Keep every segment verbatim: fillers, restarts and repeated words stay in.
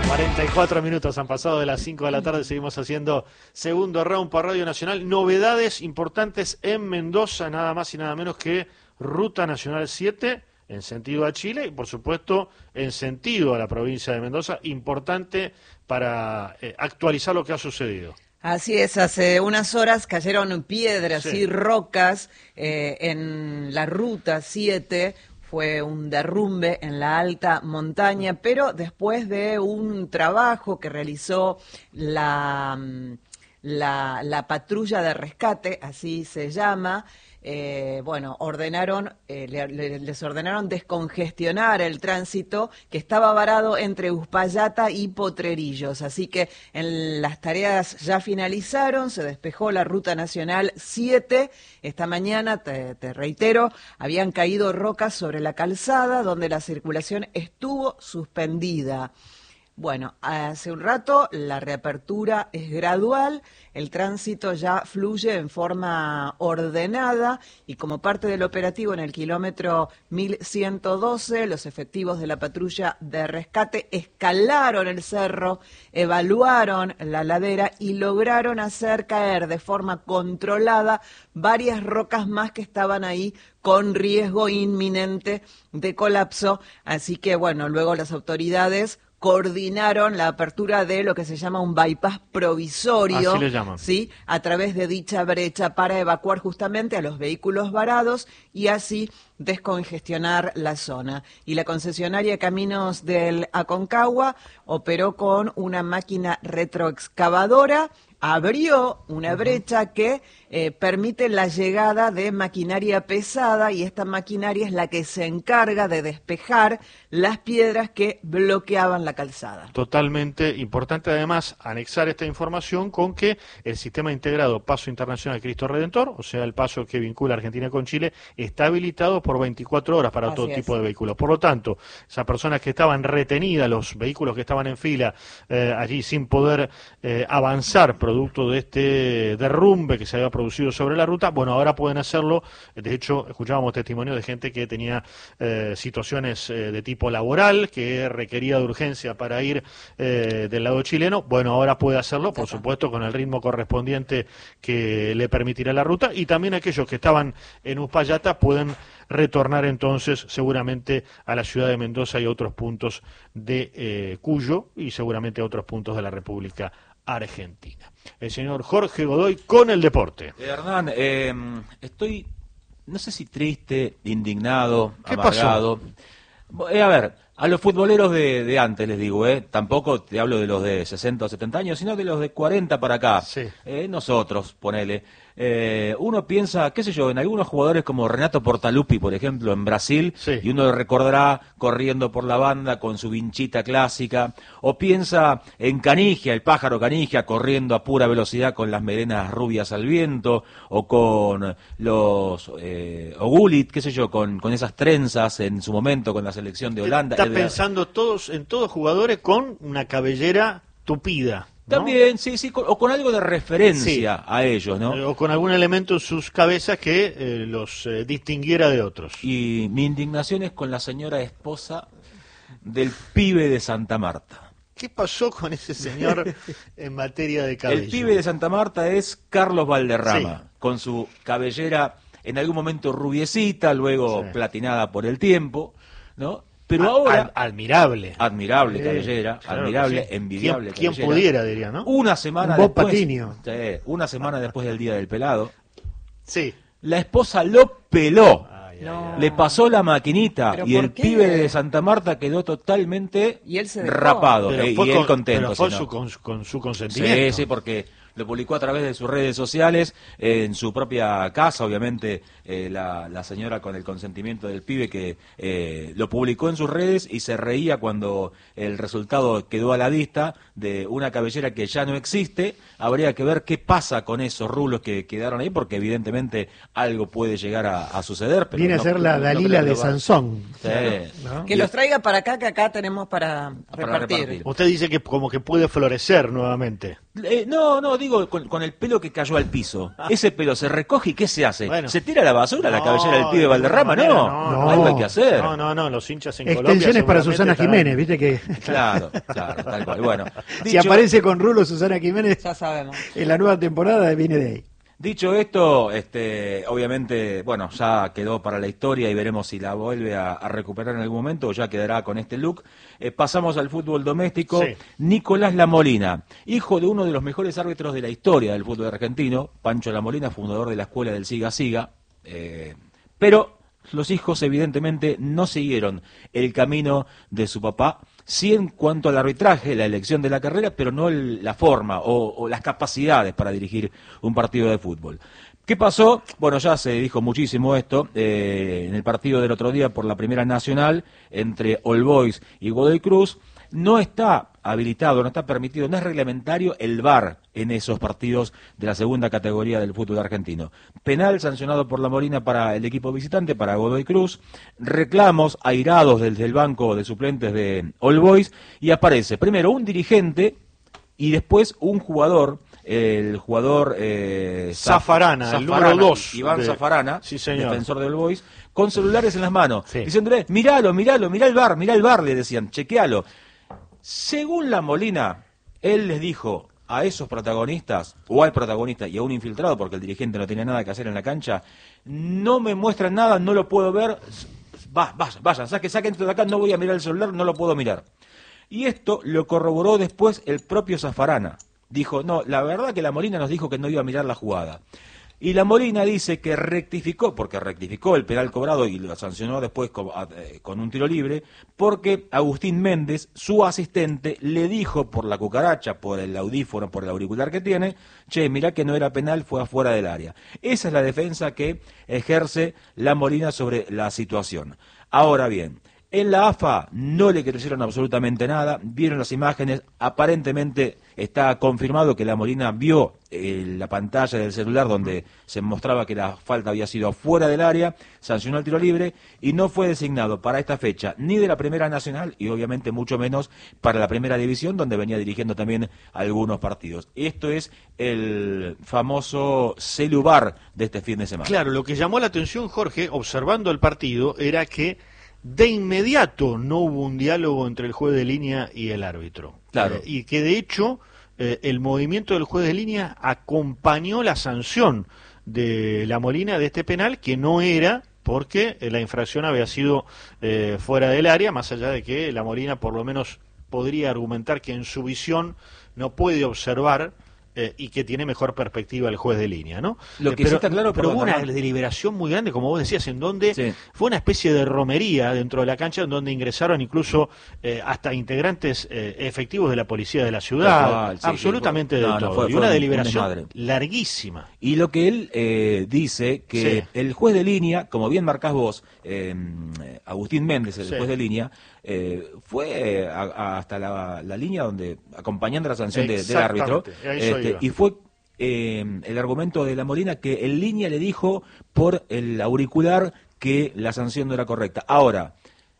cuarenta y cuatro minutos han pasado de las cinco de la tarde, seguimos haciendo segundo round por Radio Nacional. Novedades importantes en Mendoza, nada más y nada menos que Ruta Nacional siete en sentido a Chile y por supuesto en sentido a la provincia de Mendoza, importante para eh, actualizar lo que ha sucedido. Así es, hace unas horas cayeron piedras Sí. y rocas eh, en la Ruta siete. Fue un derrumbe en la alta montaña, pero después de un trabajo que realizó la, la, la patrulla de rescate, así se llama, eh, bueno, ordenaron, eh, le, le, les ordenaron descongestionar el tránsito que estaba varado entre Uspallata y Potrerillos. Así que en las tareas ya finalizaron, se despejó la Ruta Nacional siete. Esta mañana, te, te reitero, habían caído rocas sobre la calzada donde la circulación estuvo suspendida. Bueno, hace un rato la reapertura es gradual, el tránsito ya fluye en forma ordenada y como parte del operativo en el kilómetro mil ciento doce, los efectivos de la patrulla de rescate escalaron el cerro, evaluaron la ladera y lograron hacer caer de forma controlada varias rocas más que estaban ahí con riesgo inminente de colapso. Así que, bueno, luego las autoridades coordinaron la apertura de lo que se llama un bypass provisorio, así le llaman, ¿sí?, a través de dicha brecha para evacuar justamente a los vehículos varados y así descongestionar la zona. Y la concesionaria Caminos del Aconcagua operó con una máquina retroexcavadora, abrió una brecha que eh, permite la llegada de maquinaria pesada y esta maquinaria es la que se encarga de despejar las piedras que bloqueaban la calzada. Totalmente importante además anexar esta información con que el sistema integrado Paso Internacional Cristo Redentor, o sea el paso que vincula Argentina con Chile, está habilitado por veinticuatro horas para Así todo es. tipo de vehículos. Por lo tanto, esas personas que estaban retenidas, los vehículos que estaban en fila eh, allí sin poder eh, avanzar producto de este derrumbe que se había producido sobre la ruta, bueno, ahora pueden hacerlo. De hecho, escuchábamos testimonios de gente que tenía eh, situaciones eh, de tipo laboral, que requería de urgencia para ir eh, del lado chileno. Bueno, ahora puede hacerlo, por supuesto, con el ritmo correspondiente que le permitirá la ruta, y también aquellos que estaban en Uspallata pueden retornar entonces seguramente a la ciudad de Mendoza y a otros puntos de eh, Cuyo y seguramente a otros puntos de la República Argentina. El señor Jorge Godoy con el deporte. Eh, Hernán, eh, estoy, no sé si triste, indignado, ¿Qué amargado. Pasó? Eh, a ver, a los futboleros de, de antes les digo, eh, tampoco te hablo de los de sesenta o setenta años, sino de los de cuarenta para acá. Sí. Eh, nosotros, ponele. Eh, uno piensa, qué sé yo, en algunos jugadores como Renato Portaluppi, por ejemplo, en Brasil, Sí. y uno lo recordará corriendo por la banda con su vinchita clásica, o piensa en Canigia, el pájaro Canigia, corriendo a pura velocidad con las melenas rubias al viento, o con los eh, o Gullit, qué sé yo, con, con esas trenzas en su momento con la selección de Holanda. Está Edgar. pensando todos en todos jugadores con una cabellera tupida, ¿no? También, sí, sí, con- o con algo de referencia Sí. a ellos, ¿no? Eh, o con algún elemento en sus cabezas que eh, los eh, distinguiera de otros. Y mi indignación es con la señora esposa del pibe de Santa Marta. ¿Qué pasó con ese señor en materia de cabello? El pibe de Santa Marta es Carlos Valderrama, Sí. con su cabellera en algún momento rubiecita, luego Sí. platinada por el tiempo, ¿no? Pero A- ahora, al- admirable. admirable Sí, cabellera, claro admirable, que sí. envidiable ¿Quién, quién cabellera. pudiera, diría, ¿no? Una semana Un Bob después, Patiño. Sí, una semana después del Día del Pelado, Sí. la esposa lo peló. Ay, No. ay, ay. Le pasó la maquinita ¿Pero y por el qué? pibe de Santa Marta quedó totalmente Y él se dejó. rapado. Pero eh, fue y él con- contento. pero fue si no. su, con, con su consentimiento. Sí, sí, porque lo publicó a través de sus redes sociales, eh, en su propia casa, obviamente, eh, la, la señora con el consentimiento del pibe que eh, lo publicó en sus redes y se reía cuando el resultado quedó a la vista de una cabellera que ya no existe. Habría que ver qué pasa con esos rulos que quedaron ahí, porque evidentemente algo puede llegar a, a suceder. Pero Viene no- a ser la no- no Dalila creo que de lo va- Sansón. Sí. ¿no? Que los traiga para acá, que acá tenemos para Para repartir. repartir. Usted dice que como que puede florecer nuevamente. Eh, no, no, digo con, con el pelo que cayó al piso. Ese pelo se recoge y ¿qué se hace? Bueno. ¿Se tira a la basura No, la cabellera del pibe de Valderrama? ninguna No, manera, no, algo no. hay que hacer. No, no, no, los hinchas en Colombia Extensiones para seguramente Susana estarán- Jiménez, viste que Claro, claro, tal cual. Bueno, si dicho, aparece con rulo Susana Jiménez Ya sabemos. en la nueva temporada viene de ahí. dicho esto, este, obviamente, bueno, ya quedó para la historia y veremos si la vuelve a, a recuperar en algún momento o ya quedará con este look. Eh, pasamos al fútbol doméstico. Sí. Nicolás Lamolina, hijo de uno de los mejores árbitros de la historia del fútbol argentino, Pancho Lamolina, fundador de la escuela del Siga Siga, eh, pero los hijos evidentemente no siguieron el camino de su papá, sí en cuanto al arbitraje, la elección de la carrera, pero no el- la forma o, o las capacidades para dirigir un partido de fútbol. ¿Qué pasó? Bueno, ya se dijo muchísimo esto eh, en el partido del otro día por la Primera Nacional entre All Boys y Godoy Cruz. No está habilitado, no está permitido, no es reglamentario el V A R en esos partidos de la segunda categoría del fútbol argentino. Penal sancionado por la Molina para el equipo visitante, para Godoy Cruz, reclamos airados desde el banco de suplentes de All Boys, y aparece primero un dirigente y después un jugador, el jugador eh, Zafarana, el número Zafarana, dos Iván de- Zafarana, Sí, señor. defensor de All Boys, con celulares en las manos, Sí. diciéndole, miralo, miralo, mirá el V A R, mirá el V A R, le decían, chequealo. Según la Molina, él les dijo a esos protagonistas, o al protagonista y a un infiltrado, porque el dirigente no tenía nada que hacer en la cancha, no me muestran nada, no lo puedo ver, va, vayan, vayan, saquen, saquen esto de acá, no voy a mirar el celular, no lo puedo mirar. Y esto lo corroboró después el propio Zafarana. Dijo, no, la verdad que la Molina nos dijo que no iba a mirar la jugada. Y la Molina dice que rectificó, porque rectificó el penal cobrado y lo sancionó después con, eh, con un tiro libre, porque Agustín Méndez, su asistente, le dijo por la cucaracha, por el audífono, por el auricular que tiene, che, mirá que no era penal, fue afuera del área. Esa es la defensa que ejerce la Molina sobre la situación. Ahora bien, en la A F A no le creyeron absolutamente nada, vieron las imágenes, aparentemente está confirmado que la Molina vio eh, la pantalla del celular donde se mostraba que la falta había sido fuera del área, sancionó el tiro libre y no fue designado para esta fecha ni de la Primera Nacional y obviamente mucho menos para la Primera División, donde venía dirigiendo también algunos partidos. Esto es el famoso celular de este fin de semana. Claro, lo que llamó la atención, Jorge, observando el partido, era que de inmediato no hubo un diálogo entre el juez de línea y el árbitro. Claro. Eh, y que de hecho eh, el movimiento del juez de línea acompañó la sanción de la Molina de este penal, que no era porque eh, la infracción había sido eh, fuera del área, más allá de que la Molina por lo menos podría argumentar que en su visión no puede observar eh, y que tiene mejor perspectiva el juez de línea, ¿no? Lo Eh, que sí pero, está claro, pero hubo perdón, una Hernán. deliberación muy grande, como vos decías, en donde Sí. fue una especie de romería dentro de la cancha, en donde ingresaron incluso eh, hasta integrantes eh, efectivos de la policía de la ciudad, Tal cual, sí, absolutamente sí, fue- de no, no, todo. fue- y fue una un- un deliberación desmadre. larguísima. Y lo que él eh, dice, que Sí. el juez de línea, como bien marcás vos, eh, Agustín Méndez, el Sí. juez de línea, eh, fue eh, a- a- hasta la, la línea donde, acompañando la sanción de- del árbitro, Exactamente, a eso este, iba. y fue eh, el argumento de la Molina que el línea le dijo por el auricular que la sanción no era correcta. Ahora,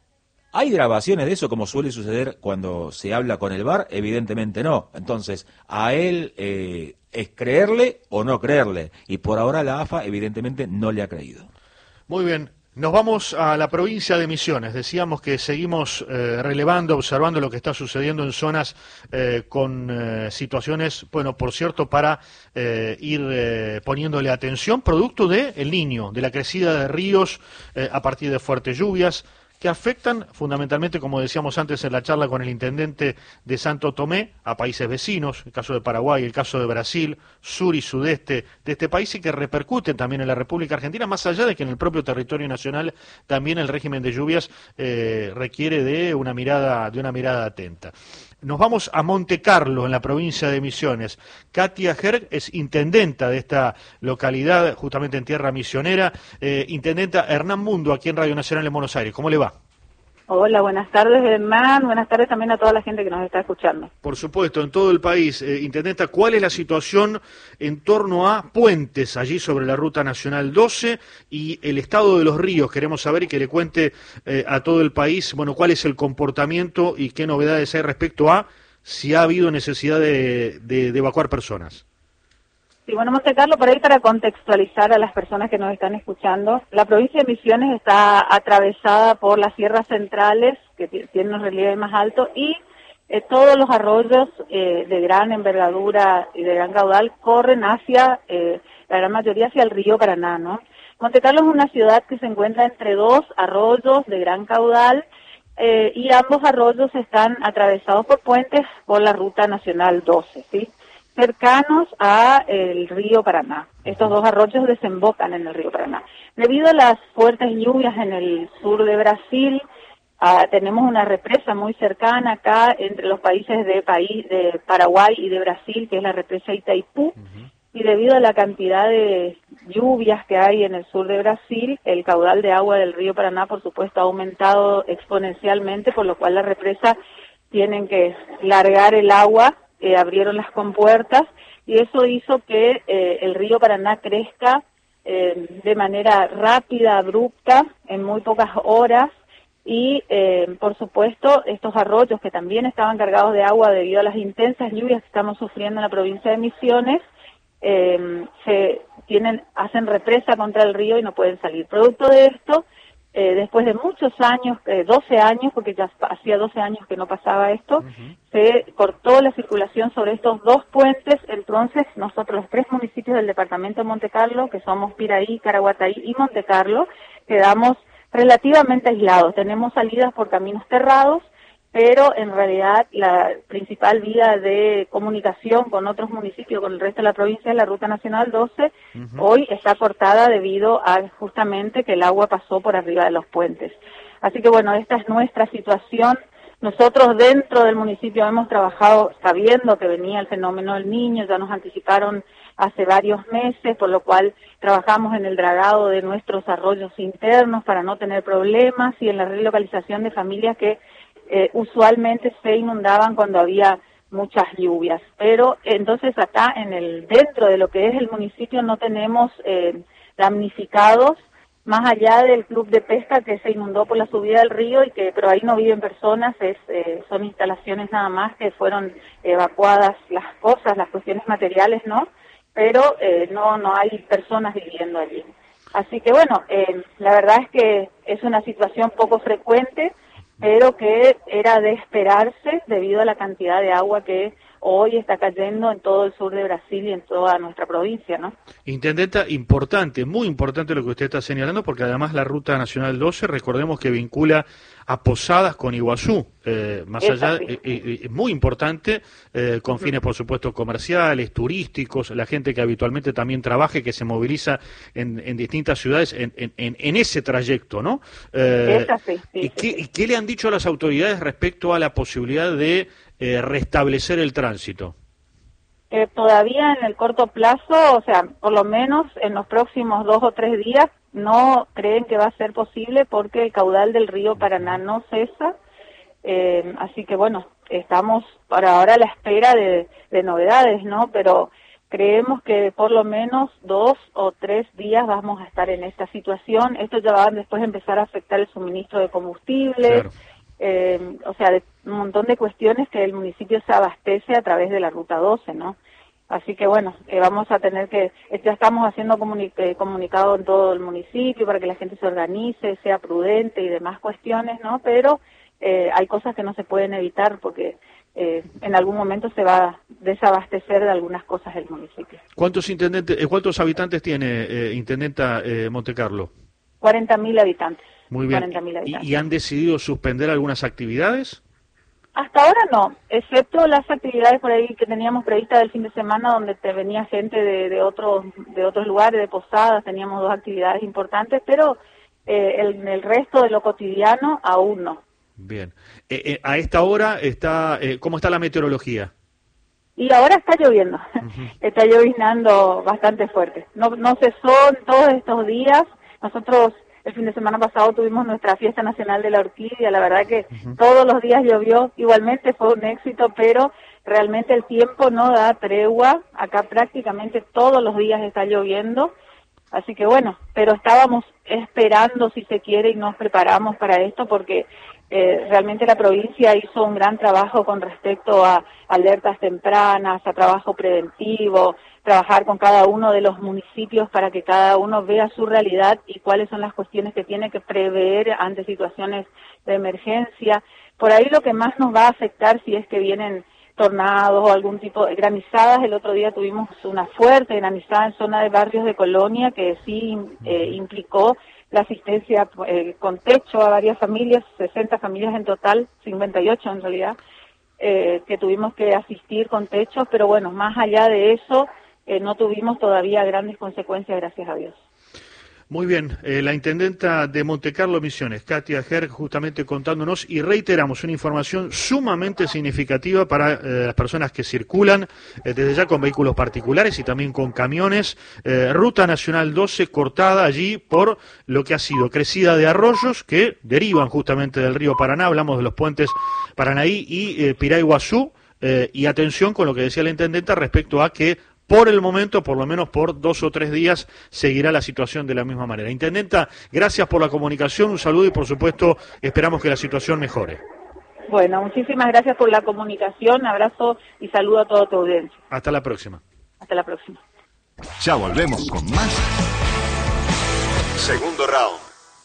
¿hay grabaciones de eso como suele suceder cuando se habla con el V A R? Evidentemente no. Entonces, a él eh, es creerle o no creerle. Y por ahora la A F A evidentemente no le ha creído. Muy bien. Nos vamos a la provincia de Misiones. Decíamos que seguimos eh, relevando, observando lo que está sucediendo en zonas eh, con eh, situaciones, bueno, por cierto, para eh, ir eh, poniéndole atención, producto de El Niño, de la crecida de ríos eh, a partir de fuertes lluvias, que afectan fundamentalmente, como decíamos antes en la charla con el intendente de Santo Tomé, a países vecinos, el caso de Paraguay, el caso de Brasil, sur y sudeste de este país, y que repercuten también en la República Argentina, más allá de que en el propio territorio nacional también el régimen de lluvias eh, requiere de una mirada, de una mirada atenta. Nos vamos a Monte Carlo, en la provincia de Misiones. Katia Herg es intendenta de esta localidad, justamente en tierra misionera. Eh, intendenta Hernán Mundo, aquí en Radio Nacional en Buenos Aires. ¿Cómo le va? Hola, buenas tardes, Hernán. Buenas tardes también a toda la gente que nos está escuchando. Por supuesto, en todo el país. Eh, intendenta, ¿cuál es la situación en torno a puentes allí sobre la Ruta Nacional doce y el estado de los ríos? Queremos saber y que le cuente eh, a todo el país, bueno, cuál es el comportamiento y qué novedades hay respecto a si ha habido necesidad de, de, de evacuar personas. Sí, bueno, Monte Carlo, por ahí para contextualizar a las personas que nos están escuchando, la provincia de Misiones está atravesada por las sierras centrales, que tienen un relieve más alto, y eh, todos los arroyos eh, de gran envergadura y de gran caudal corren hacia, eh, la gran mayoría hacia el río Paraná, ¿no? Monte Carlo es una ciudad que se encuentra entre dos arroyos de gran caudal, eh, y ambos arroyos están atravesados por puentes por la Ruta Nacional doce, ¿sí?, cercanos a el río Paraná. Estos dos arroyos desembocan en el río Paraná. Debido a las fuertes lluvias en el sur de Brasil, uh, tenemos una represa muy cercana acá entre los países de país de Paraguay y de Brasil, que es la represa Itaipú, uh-huh. Y debido a la cantidad de lluvias que hay en el sur de Brasil, el caudal de agua del río Paraná, por supuesto, ha aumentado exponencialmente, por lo cual la represa tienen que largar el agua. Eh, abrieron las compuertas y eso hizo que eh, el río Paraná crezca eh, de manera rápida, abrupta, en muy pocas horas y, eh, por supuesto, estos arroyos que también estaban cargados de agua debido a las intensas lluvias que estamos sufriendo en la provincia de Misiones, eh, se tienen hacen represa contra el río y no pueden salir. Producto de esto, Eh, después de muchos años, eh, doce años, porque ya hacía doce años que no pasaba esto, uh-huh. Se cortó la circulación sobre estos dos puentes. Entonces nosotros, los tres municipios del departamento de Monte Carlo, que somos Piraí, Caraguatay y Monte Carlo, quedamos relativamente aislados. Tenemos salidas por caminos cerrados, pero en realidad la principal vía de comunicación con otros municipios, con el resto de la provincia, es la Ruta Nacional doce, uh-huh. Hoy está cortada debido a justamente que el agua pasó por arriba de los puentes. Así que bueno, esta es nuestra situación. Nosotros dentro del municipio hemos trabajado sabiendo que venía el fenómeno del Niño, ya nos anticiparon hace varios meses, por lo cual trabajamos en el dragado de nuestros arroyos internos para no tener problemas y en la relocalización de familias que Eh, usualmente se inundaban cuando había muchas lluvias, pero entonces acá en el dentro de lo que es el municipio no tenemos eh, damnificados más allá del club de pesca que se inundó por la subida del río y que pero ahí no viven personas, es eh, son instalaciones nada más que fueron evacuadas las cosas, las cuestiones materiales, ¿no? Pero eh, no no hay personas viviendo allí. Así que bueno, eh, la verdad es que es una situación poco frecuente, pero que era de esperarse debido a la cantidad de agua que hoy está cayendo en todo el sur de Brasil y en toda nuestra provincia, ¿no? Intendenta, importante, muy importante lo que usted está señalando, porque además la Ruta Nacional doce, recordemos que vincula a Posadas con Iguazú, eh, más es allá, es eh, eh, muy importante, eh, con fines, por supuesto, comerciales, turísticos, la gente que habitualmente también trabaja y que se moviliza en, en distintas ciudades en, en, en ese trayecto, ¿no? Eh, es así, sí, ¿y, sí, qué, sí. ¿Y qué le han dicho a las autoridades respecto a la posibilidad de eh, restablecer el tránsito? Eh, todavía en el corto plazo, o sea, por lo menos en los próximos dos o tres días, no creen que va a ser posible porque el caudal del río Paraná no cesa. Eh, así que bueno, estamos por ahora a la espera de, de novedades, ¿no? Pero creemos que por lo menos dos o tres días vamos a estar en esta situación. Esto ya va a después empezar a afectar el suministro de combustible. Claro. Eh, o sea, de un montón de cuestiones que el municipio se abastece a través de la Ruta doce, ¿no? Así que bueno, eh, vamos a tener que, ya estamos haciendo comuni eh, comunicado en todo el municipio para que la gente se organice, sea prudente y demás cuestiones, ¿no? Pero eh, hay cosas que no se pueden evitar porque eh, en algún momento se va a desabastecer de algunas cosas el municipio. ¿Cuántos intendentes, eh, cuántos habitantes tiene eh, Intendenta eh, Monte Carlo? cuarenta mil habitantes. Muy bien. cuarenta mil habitantes. ¿Y, ¿Y han decidido suspender algunas actividades? Hasta ahora no, excepto las actividades por ahí que teníamos previstas del fin de semana, donde te venía gente de, de otros de otros lugares, de Posadas, teníamos dos actividades importantes, pero eh, el, el resto de lo cotidiano aún no. Bien. Eh, eh, a esta hora está, eh, ¿cómo está la meteorología? Y ahora está lloviendo, uh-huh. Está lloviznando bastante fuerte. No, no cesó en todos estos días. Nosotros el fin de semana pasado tuvimos nuestra fiesta nacional de la orquídea, la verdad que uh-huh. Todos los días llovió, igualmente fue un éxito, pero realmente el tiempo no da tregua, acá prácticamente todos los días está lloviendo, así que bueno, pero estábamos esperando si se quiere y nos preparamos para esto porque Eh, realmente la provincia hizo un gran trabajo con respecto a alertas tempranas, a trabajo preventivo, trabajar con cada uno de los municipios para que cada uno vea su realidad y cuáles son las cuestiones que tiene que prever ante situaciones de emergencia. Por ahí lo que más nos va a afectar si es que vienen tornados o algún tipo de granizadas. El otro día tuvimos una fuerte granizada en zona de Barrios de Colonia que sí eh, implicó la asistencia eh, con techo a varias familias, sesenta familias en total, cincuenta y ocho en realidad, eh, que tuvimos que asistir con techos, pero bueno, más allá de eso, eh, no tuvimos todavía grandes consecuencias, gracias a Dios. Muy bien, eh, la intendenta de Montecarlo Misiones, Katia Herc, justamente contándonos y reiteramos una información sumamente significativa para eh, las personas que circulan eh, desde ya con vehículos particulares y también con camiones. Eh, Ruta Nacional doce cortada allí por lo que ha sido crecida de arroyos que derivan justamente del río Paraná, hablamos de los puentes Paranaí y eh, Piraiguazú, eh, y atención con lo que decía la intendenta respecto a que por el momento, por lo menos por dos o tres días, seguirá la situación de la misma manera. Intendenta, gracias por la comunicación, un saludo y por supuesto esperamos que la situación mejore. Bueno, muchísimas gracias por la comunicación, abrazo y saludo a toda tu audiencia. Hasta la próxima. Hasta la próxima. Ya volvemos con más. Segundo round.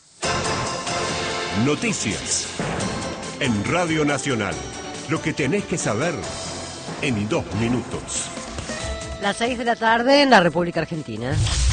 Noticias. En Radio Nacional. Lo que tenés que saber en dos minutos. Las seis de la tarde en la República Argentina.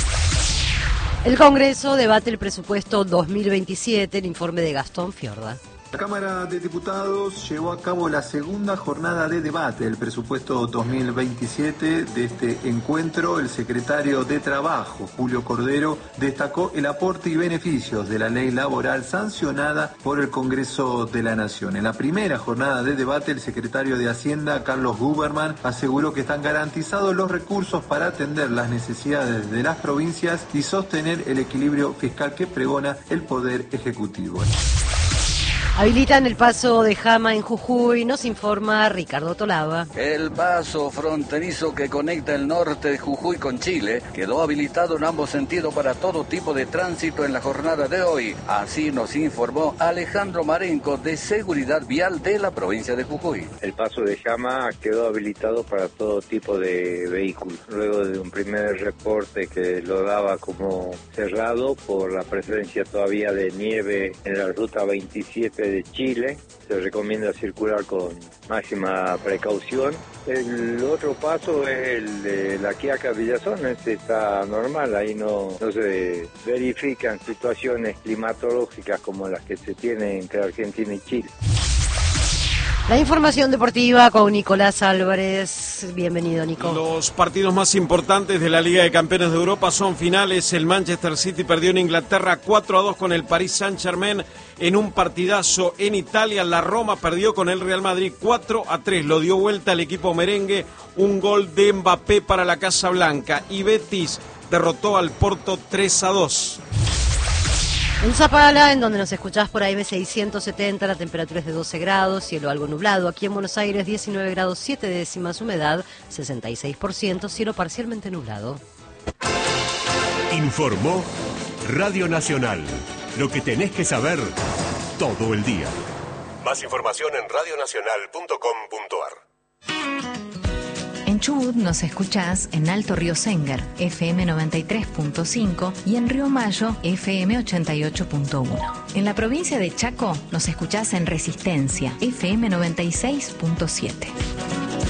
El Congreso debate el presupuesto dos mil veintisiete, el informe de Gastón Fiorda. La Cámara de Diputados llevó a cabo la segunda jornada de debate del presupuesto dos mil veintisiete. De este encuentro, el secretario de Trabajo, Julio Cordero, destacó el aporte y beneficios de la ley laboral sancionada por el Congreso de la Nación. En la primera jornada de debate, el secretario de Hacienda, Carlos Guberman, aseguró que están garantizados los recursos para atender las necesidades de las provincias y sostener el equilibrio fiscal que pregona el Poder Ejecutivo. Habilitan el paso de Jama en Jujuy, nos informa Ricardo Tolaba. El paso fronterizo que conecta el norte de Jujuy con Chile quedó habilitado en ambos sentidos para todo tipo de tránsito en la jornada de hoy. Así nos informó Alejandro Marenco de Seguridad Vial de la provincia de Jujuy. El paso de Jama quedó habilitado para todo tipo de vehículos. Luego de un primer reporte que lo daba como cerrado por la presencia todavía de nieve en la ruta veintisiete de Chile, se recomienda circular con máxima precaución. El otro paso es el de la Quiaca Villazón, este está normal, ahí no, no se verifican situaciones climatológicas como las que se tienen entre Argentina y Chile. La información deportiva con Nicolás Álvarez. Bienvenido, Nico. Los partidos más importantes de la Liga de Campeones de Europa son finales. El Manchester City perdió en Inglaterra cuatro a dos con el Paris Saint-Germain en un partidazo. En Italia, la Roma perdió con el Real Madrid cuatro a tres. Lo dio vuelta el equipo merengue. Un gol de Mbappé para la Casa Blanca. Y Betis derrotó al Porto tres a dos. En Zapala, en donde nos escuchás por A M seiscientos setenta, la temperatura es de doce grados, cielo algo nublado. Aquí en Buenos Aires, diecinueve grados siete décimas, humedad sesenta y seis por ciento, cielo parcialmente nublado. Informó Radio Nacional. Lo que tenés que saber todo el día. Más información en radio nacional punto com punto ar. En Chubut nos escuchás en Alto Río Sengar, F M noventa y tres punto cinco y en Río Mayo, F M ochenta y ocho punto uno. En la provincia de Chaco nos escuchás en Resistencia, F M noventa y seis punto siete.